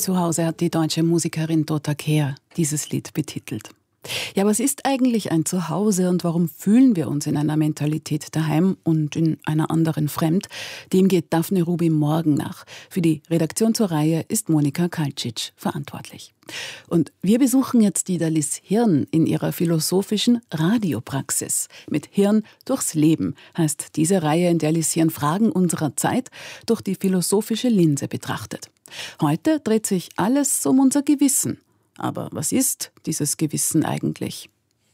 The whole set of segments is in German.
Zuhause hat die deutsche Musikerin Dota Kehr dieses Lied betitelt. Ja, was ist eigentlich ein Zuhause und warum fühlen wir uns in einer Mentalität daheim und in einer anderen fremd? Dem geht Daphne Ruby morgen nach. Für die Redaktion zur Reihe ist Monika Kalcic verantwortlich. Und wir besuchen jetzt die Dalis Hirn in ihrer philosophischen Radiopraxis. Mit Hirn durchs Leben heißt diese Reihe, in der Liz Hirn Fragen unserer Zeit durch die philosophische Linse betrachtet. Heute dreht sich alles um unser Gewissen. Aber was ist dieses Gewissen eigentlich?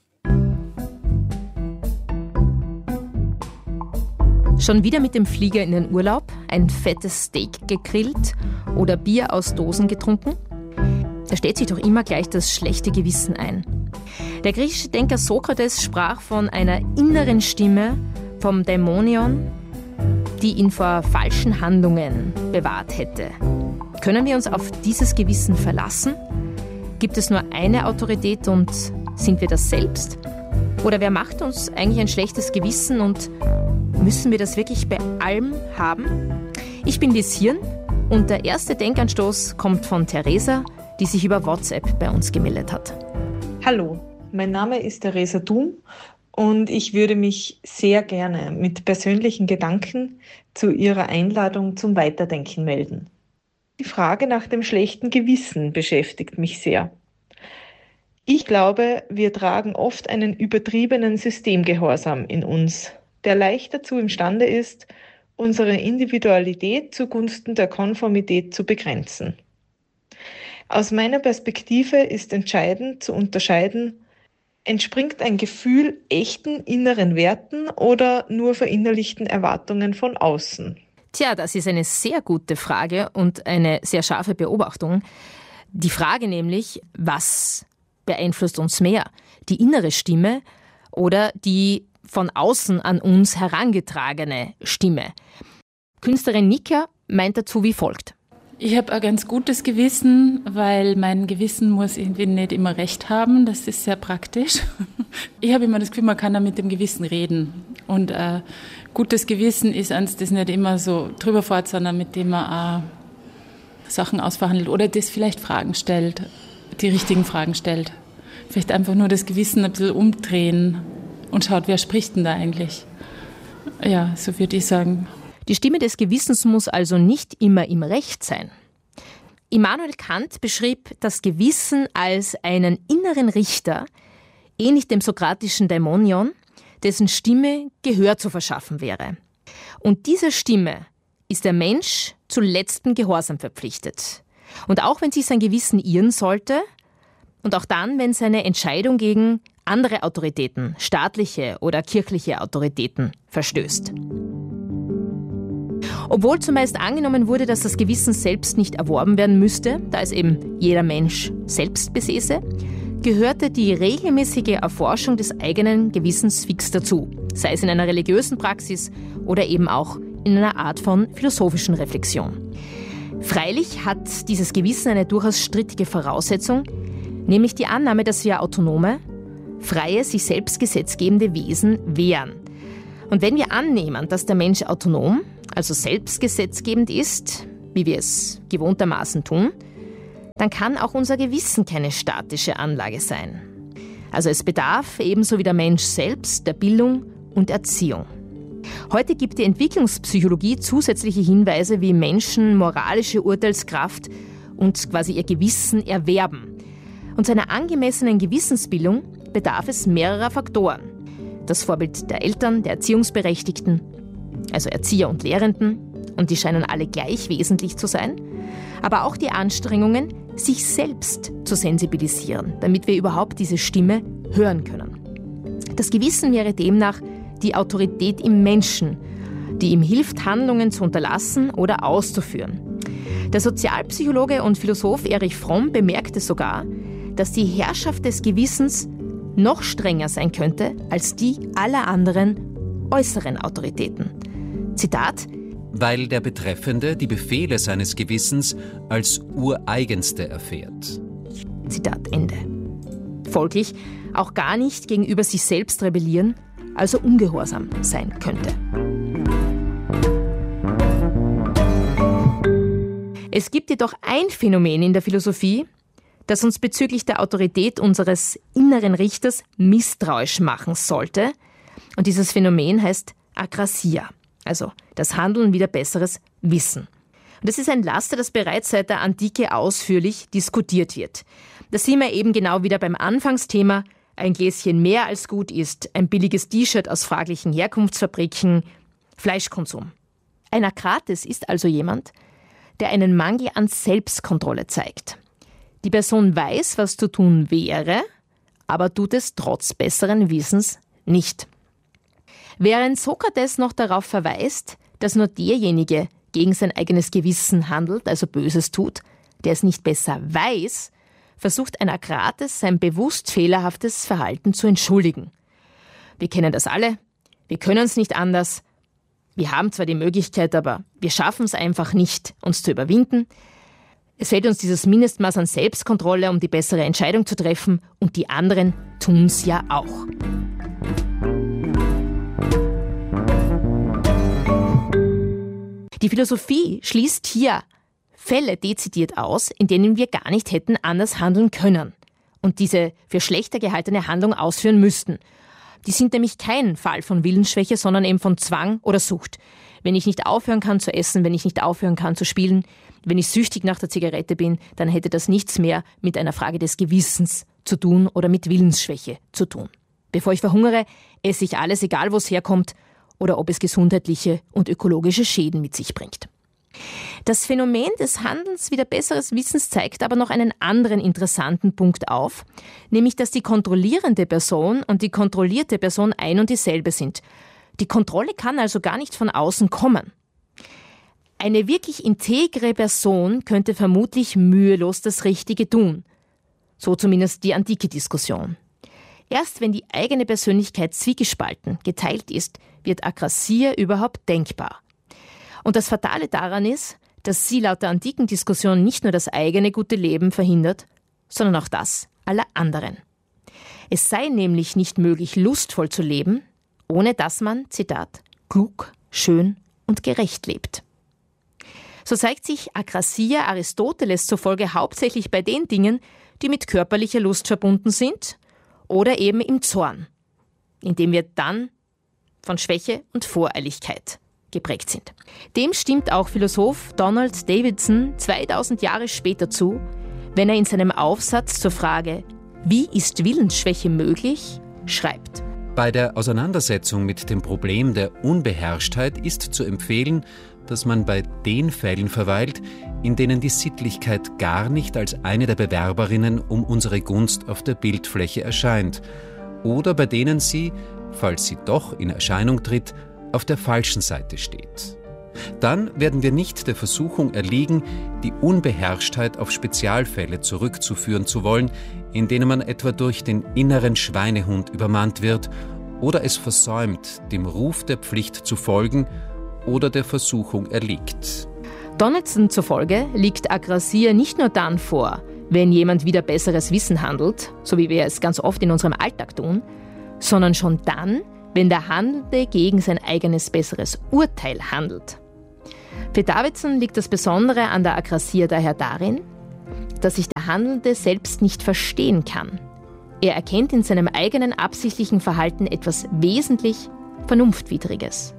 Schon wieder mit dem Flieger in den Urlaub, ein fettes Steak gegrillt oder Bier aus Dosen getrunken? Da stellt sich doch immer gleich das schlechte Gewissen ein. Der griechische Denker Sokrates sprach von einer inneren Stimme, vom Daimonion, die ihn vor falschen Handlungen bewahrt hätte. Können wir uns auf dieses Gewissen verlassen? Gibt es nur eine Autorität und sind wir das selbst? Oder wer macht uns eigentlich ein schlechtes Gewissen und müssen wir das wirklich bei allem haben? Ich bin Liz Hirn und der erste Denkanstoß kommt von Theresa, die sich über WhatsApp bei uns gemeldet hat. Hallo, mein Name ist Theresa Thum und ich würde mich sehr gerne mit persönlichen Gedanken zu Ihrer Einladung zum Weiterdenken melden. Die Frage nach dem schlechten Gewissen beschäftigt mich sehr. Ich glaube, wir tragen oft einen übertriebenen Systemgehorsam in uns, der leicht dazu imstande ist, unsere Individualität zugunsten der Konformität zu begrenzen. Aus meiner Perspektive ist entscheidend zu unterscheiden, entspringt ein Gefühl echten inneren Werten oder nur verinnerlichten Erwartungen von außen? Tja, das ist eine sehr gute Frage und eine sehr scharfe Beobachtung. Die Frage nämlich, was beeinflusst uns mehr? Die innere Stimme oder die von außen an uns herangetragene Stimme? Künstlerin Nika meint dazu wie folgt. Ich habe ein ganz gutes Gewissen, weil mein Gewissen muss irgendwie nicht immer recht haben. Das ist sehr praktisch. Ich habe immer das Gefühl, man kann da mit dem Gewissen reden. Und gutes Gewissen ist eins, das nicht immer so drüber fährt, sondern mit dem man Sachen ausverhandelt oder das vielleicht Fragen stellt, die richtigen Fragen stellt. Vielleicht einfach nur das Gewissen ein bisschen umdrehen und schaut, wer spricht denn da eigentlich. Ja, so würde ich sagen. Die Stimme des Gewissens muss also nicht immer im Recht sein. Immanuel Kant beschrieb das Gewissen als einen inneren Richter, ähnlich dem sokratischen Daimonion, dessen Stimme Gehör zu verschaffen wäre. Und dieser Stimme ist der Mensch zu letztem Gehorsam verpflichtet. Und auch wenn sich sein Gewissen irren sollte und auch dann, wenn seine Entscheidung gegen andere Autoritäten, staatliche oder kirchliche Autoritäten, verstößt. Obwohl zumeist angenommen wurde, dass das Gewissen selbst nicht erworben werden müsste, da es eben jeder Mensch selbst besäße, gehörte die regelmäßige Erforschung des eigenen Gewissens fix dazu, sei es in einer religiösen Praxis oder eben auch in einer Art von philosophischen Reflexion. Freilich hat dieses Gewissen eine durchaus strittige Voraussetzung, nämlich die Annahme, dass wir autonome, freie, sich selbst gesetzgebende Wesen wären. Und wenn wir annehmen, dass der Mensch autonom, also selbstgesetzgebend ist, wie wir es gewohntermaßen tun, dann kann auch unser Gewissen keine statische Anlage sein. Also es bedarf ebenso wie der Mensch selbst der Bildung und Erziehung. Heute gibt die Entwicklungspsychologie zusätzliche Hinweise, wie Menschen moralische Urteilskraft und quasi ihr Gewissen erwerben. Und zu einer angemessenen Gewissensbildung bedarf es mehrerer Faktoren. Das Vorbild der Eltern, der Erziehungsberechtigten, also Erzieher und Lehrenden, und die scheinen alle gleich wesentlich zu sein, aber auch die Anstrengungen, sich selbst zu sensibilisieren, damit wir überhaupt diese Stimme hören können. Das Gewissen wäre demnach die Autorität im Menschen, die ihm hilft, Handlungen zu unterlassen oder auszuführen. Der Sozialpsychologe und Philosoph Erich Fromm bemerkte sogar, dass die Herrschaft des Gewissens noch strenger sein könnte als die aller anderen äußeren Autoritäten. Zitat: Weil der Betreffende die Befehle seines Gewissens als ureigenste erfährt. Zitat Ende. Folglich auch gar nicht gegenüber sich selbst rebellieren, also ungehorsam sein könnte. Es gibt jedoch ein Phänomen in der Philosophie, das uns bezüglich der Autorität unseres inneren Richters misstrauisch machen sollte. Und dieses Phänomen heißt Akrasia, also das Handeln wider besseres Wissen. Und das ist ein Laster, das bereits seit der Antike ausführlich diskutiert wird. Da sind wir eben genau wieder beim Anfangsthema. Ein Gläschen mehr als gut ist, ein billiges T-Shirt aus fraglichen Herkunftsfabriken, Fleischkonsum. Ein Akrates ist also jemand, der einen Mangel an Selbstkontrolle zeigt. Die Person weiß, was zu tun wäre, aber tut es trotz besseren Wissens nicht. Während Sokrates noch darauf verweist, dass nur derjenige gegen sein eigenes Gewissen handelt, also Böses tut, der es nicht besser weiß, versucht ein Akrates, sein bewusst fehlerhaftes Verhalten zu entschuldigen. Wir kennen das alle, wir können es nicht anders, wir haben zwar die Möglichkeit, aber wir schaffen es einfach nicht, uns zu überwinden. Es fehlt uns dieses Mindestmaß an Selbstkontrolle, um die bessere Entscheidung zu treffen, und die anderen tun es ja auch. Die Philosophie schließt hier Fälle dezidiert aus, in denen wir gar nicht hätten anders handeln können und diese für schlechter gehaltene Handlung ausführen müssten. Die sind nämlich kein Fall von Willensschwäche, sondern eben von Zwang oder Sucht. Wenn ich nicht aufhören kann zu essen, wenn ich nicht aufhören kann zu spielen, wenn ich süchtig nach der Zigarette bin, dann hätte das nichts mehr mit einer Frage des Gewissens zu tun oder mit Willensschwäche zu tun. Bevor ich verhungere, esse ich alles, egal wo es herkommt oder ob es gesundheitliche und ökologische Schäden mit sich bringt. Das Phänomen des Handelns wider besseres Wissens zeigt aber noch einen anderen interessanten Punkt auf, nämlich dass die kontrollierende Person und die kontrollierte Person ein und dieselbe sind. Die Kontrolle kann also gar nicht von außen kommen. Eine wirklich integre Person könnte vermutlich mühelos das Richtige tun. So zumindest die antike Diskussion. Erst wenn die eigene Persönlichkeit zwiegespalten, geteilt ist, wird Akrasia überhaupt denkbar. Und das Fatale daran ist, dass sie laut der antiken Diskussion nicht nur das eigene gute Leben verhindert, sondern auch das aller anderen. Es sei nämlich nicht möglich, lustvoll zu leben, ohne dass man, Zitat, klug, schön und gerecht lebt. So zeigt sich Akrasia Aristoteles zufolge hauptsächlich bei den Dingen, die mit körperlicher Lust verbunden sind oder eben im Zorn, indem wir dann von Schwäche und Voreiligkeit geprägt sind. Dem stimmt auch Philosoph Donald Davidson 2000 Jahre später zu, wenn er in seinem Aufsatz zur Frage »Wie ist Willensschwäche möglich?« schreibt: Bei der Auseinandersetzung mit dem Problem der Unbeherrschtheit ist zu empfehlen, dass man bei den Fällen verweilt, in denen die Sittlichkeit gar nicht als eine der Bewerberinnen um unsere Gunst auf der Bildfläche erscheint, oder bei denen sie, falls sie doch in Erscheinung tritt, auf der falschen Seite steht. Dann werden wir nicht der Versuchung erliegen, die Unbeherrschtheit auf Spezialfälle zurückzuführen zu wollen, in denen man etwa durch den inneren Schweinehund übermannt wird oder es versäumt, dem Ruf der Pflicht zu folgen oder der Versuchung erliegt. Donaldson zufolge liegt Akrasia nicht nur dann vor, wenn jemand wider besseres Wissen handelt, so wie wir es ganz oft in unserem Alltag tun, sondern schon dann, wenn der Handelnde gegen sein eigenes besseres Urteil handelt. Für Davidson liegt das Besondere an der Akrasia daher darin, dass sich der Handelnde selbst nicht verstehen kann. Er erkennt in seinem eigenen absichtlichen Verhalten etwas wesentlich Vernunftwidriges.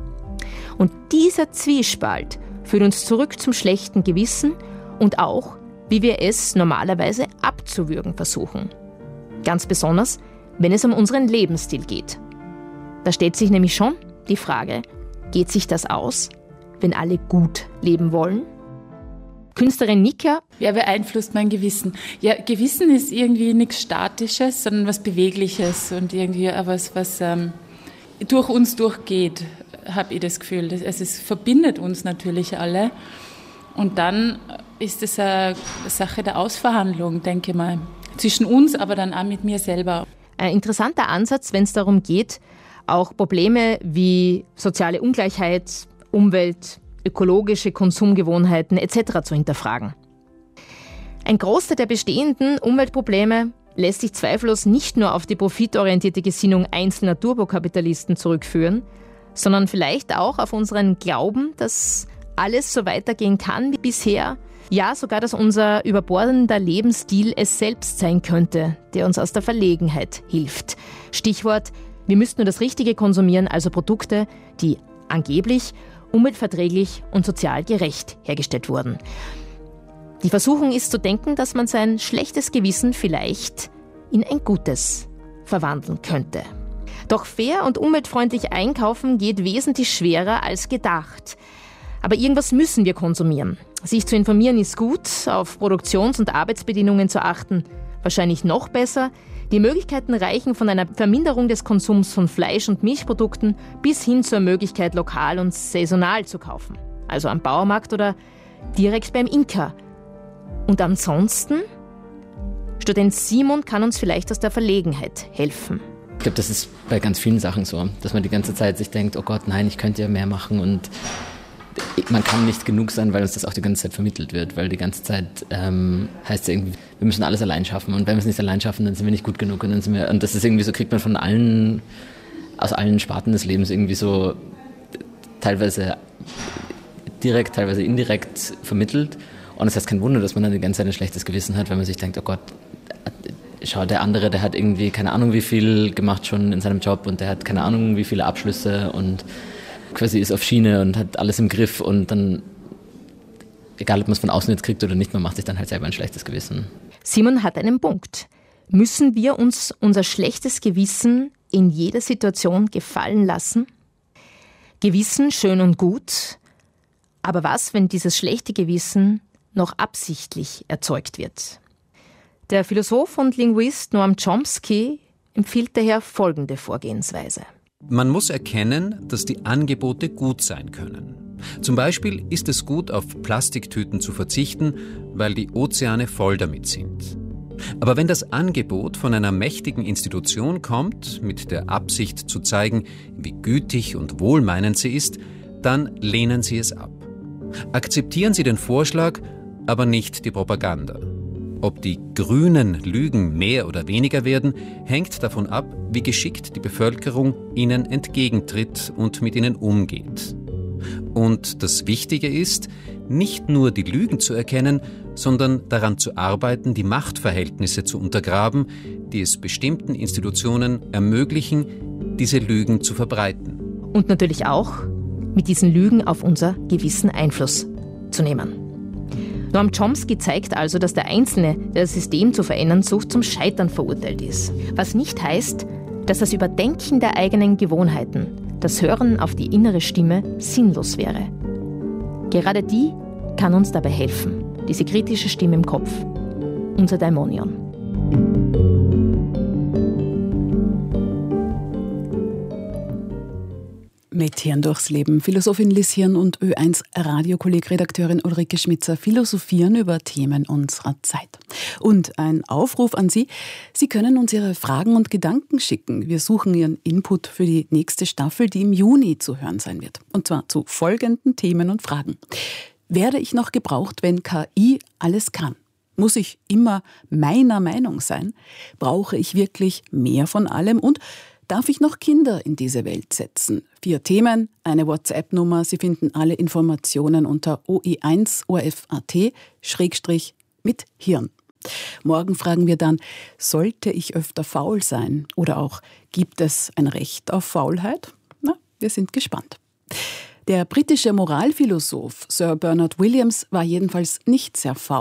Und dieser Zwiespalt führt uns zurück zum schlechten Gewissen und auch, wie wir es normalerweise abzuwürgen versuchen. Ganz besonders, wenn es um unseren Lebensstil geht. Da stellt sich nämlich schon die Frage, geht sich das aus, wenn alle gut leben wollen? Künstlerin Nika: Wer beeinflusst mein Gewissen? Ja, Gewissen ist irgendwie nichts Statisches, sondern was Bewegliches und irgendwie was durch uns durchgeht, habe ich das Gefühl. Es verbindet uns natürlich alle. Und dann ist es eine Sache der Ausverhandlung, denke ich mal. Zwischen uns, aber dann auch mit mir selber. Ein interessanter Ansatz, wenn es darum geht, auch Probleme wie soziale Ungleichheit, Umwelt, ökologische Konsumgewohnheiten etc. zu hinterfragen. Ein Großteil der bestehenden Umweltprobleme lässt sich zweifellos nicht nur auf die profitorientierte Gesinnung einzelner Turbokapitalisten zurückführen, sondern vielleicht auch auf unseren Glauben, dass alles so weitergehen kann wie bisher, Ja, sogar, dass unser überbordender Lebensstil es selbst sein könnte, der uns aus der Verlegenheit hilft. Stichwort, wir müssten nur das Richtige konsumieren, also Produkte, die angeblich umweltverträglich und sozial gerecht hergestellt wurden. Die Versuchung ist zu denken, dass man sein schlechtes Gewissen vielleicht in ein gutes verwandeln könnte. Doch fair und umweltfreundlich einkaufen geht wesentlich schwerer als gedacht. Aber irgendwas müssen wir konsumieren. Sich zu informieren ist gut, auf Produktions- und Arbeitsbedingungen zu achten wahrscheinlich noch besser. Die Möglichkeiten reichen von einer Verminderung des Konsums von Fleisch- und Milchprodukten bis hin zur Möglichkeit, lokal und saisonal zu kaufen. Also am Bauernmarkt oder direkt beim Imker. Und ansonsten? Student Simon kann uns vielleicht aus der Verlegenheit helfen. Ich glaube, das ist bei ganz vielen Sachen so, dass man die ganze Zeit sich denkt, oh Gott, nein, ich könnte ja mehr machen und man kann nicht genug sein, weil uns das auch die ganze Zeit vermittelt wird, weil die ganze Zeit heißt es irgendwie, wir müssen alles allein schaffen und wenn wir es nicht allein schaffen, dann sind wir nicht gut genug und das ist irgendwie so, kriegt man aus allen Sparten des Lebens irgendwie so teilweise direkt, teilweise indirekt vermittelt und es heißt kein Wunder, dass man dann die ganze Zeit ein schlechtes Gewissen hat, wenn man sich denkt, oh Gott, schau, der andere, der hat irgendwie keine Ahnung wie viel gemacht schon in seinem Job und der hat keine Ahnung wie viele Abschlüsse und quasi ist auf Schiene und hat alles im Griff und dann, egal ob man es von außen jetzt kriegt oder nicht, man macht sich dann halt selber ein schlechtes Gewissen. Simon hat einen Punkt. Müssen wir uns unser schlechtes Gewissen in jeder Situation gefallen lassen? Gewissen schön und gut, aber was, wenn dieses schlechte Gewissen noch absichtlich erzeugt wird? Der Philosoph und Linguist Noam Chomsky empfiehlt daher folgende Vorgehensweise. Man muss erkennen, dass die Angebote gut sein können. Zum Beispiel ist es gut, auf Plastiktüten zu verzichten, weil die Ozeane voll damit sind. Aber wenn das Angebot von einer mächtigen Institution kommt, mit der Absicht zu zeigen, wie gütig und wohlmeinend sie ist, dann lehnen Sie es ab. Akzeptieren Sie den Vorschlag, aber nicht die Propaganda. Ob die grünen Lügen mehr oder weniger werden, hängt davon ab, wie geschickt die Bevölkerung ihnen entgegentritt und mit ihnen umgeht. Und das Wichtige ist, nicht nur die Lügen zu erkennen, sondern daran zu arbeiten, die Machtverhältnisse zu untergraben, die es bestimmten Institutionen ermöglichen, diese Lügen zu verbreiten. Und natürlich auch, mit diesen Lügen auf unser Gewissen Einfluss zu nehmen. Noam Chomsky zeigt also, dass der Einzelne, der das System zu verändern sucht, zum Scheitern verurteilt ist. Was nicht heißt, dass das Überdenken der eigenen Gewohnheiten, das Hören auf die innere Stimme sinnlos wäre. Gerade die kann uns dabei helfen, diese kritische Stimme im Kopf, unser Daimonion. Mit Hirn durchs Leben. Philosophin Liz Hirn und Ö1 Radiokolleg-Redakteurin Ulrike Schmitzer philosophieren über Themen unserer Zeit. Und ein Aufruf an Sie. Sie können uns Ihre Fragen und Gedanken schicken. Wir suchen Ihren Input für die nächste Staffel, die im Juni zu hören sein wird. Und zwar zu folgenden Themen und Fragen. Werde ich noch gebraucht, wenn KI alles kann? Muss ich immer meiner Meinung sein? Brauche ich wirklich mehr von allem? Und darf ich noch Kinder in diese Welt setzen? 4 Themen, eine WhatsApp-Nummer. Sie finden alle Informationen unter oi1orf.at/mit-Hirn. Morgen fragen wir dann, sollte ich öfter faul sein? Oder auch, gibt es ein Recht auf Faulheit? Na, wir sind gespannt. Der britische Moralphilosoph Sir Bernard Williams war jedenfalls nicht sehr faul.